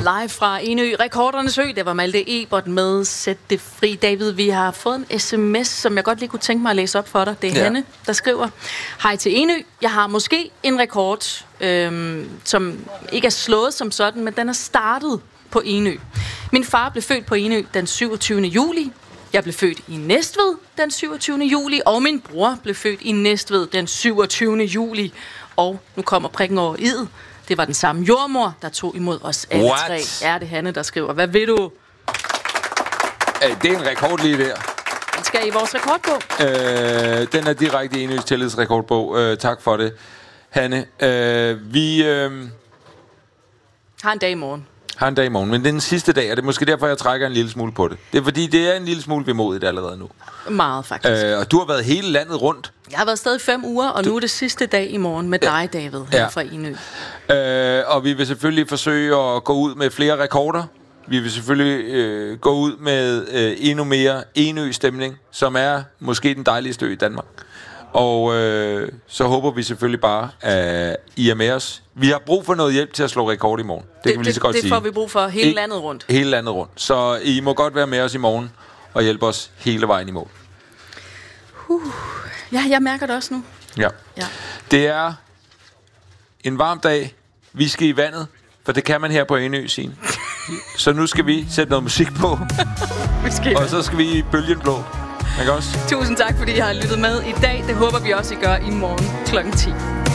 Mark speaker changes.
Speaker 1: Live fra Enø, Rekordernes Ø. Det var Malte Ebert med Sæt det fri. David, vi har fået en sms, som jeg godt lige kunne tænke mig at læse op for dig. Det er Hanne, der skriver: Hej til Enø. Jeg har måske en rekord, som ikke er slået som sådan, men den er startet på Enø. Min far blev født på Enø den 27. juli. Jeg blev født i Næstved den 27. juli, og min bror blev født i Næstved den 27. juli. Og nu kommer prikken over i'et. Det var den samme jordmor, der tog imod os alle tre. Ja, det er Hanne, der skriver. Hvad ved du?
Speaker 2: Det er en rekord lige der.
Speaker 1: Den skal i vores rekordbog.
Speaker 2: Den er direkte i Enøs tillidsrekordbog. Tak for det, Hanne. Vi
Speaker 1: har en dag i morgen.
Speaker 2: Har en dag i morgen, men det er den sidste dag, og det er måske derfor, jeg trækker en lille smule på det. Det er fordi, det er en lille smule vemodigt allerede nu.
Speaker 1: Meget, faktisk.
Speaker 2: Og du har været hele landet rundt.
Speaker 1: Jeg har været stadig 5 uger, og nu er det sidste dag i morgen med dig, David, her fra Enø.
Speaker 2: Og vi vil selvfølgelig forsøge at gå ud med flere rekorder. Vi vil selvfølgelig gå ud med endnu mere Enø-stemning, som er måske den dejligste ø i Danmark. Og så håber vi selvfølgelig bare, at I er med os. Vi har brug for noget hjælp til at slå rekord i morgen. Det kan vi lige så godt sige.
Speaker 1: Det får vi brug for hele landet rundt.
Speaker 2: Hele landet rundt. Så I må godt være med os i morgen og hjælpe os hele vejen i mål.
Speaker 1: Ja, jeg mærker det også nu.
Speaker 2: Ja. Det er en varm dag. Vi skal i vandet, for det kan man her på Enø, Signe. Så nu skal vi sætte noget musik på. Og så skal vi i bølgen blå. Også?
Speaker 1: Tusind tak, fordi I har lyttet med i dag. Det håber vi også, I gør i morgen kl. 10.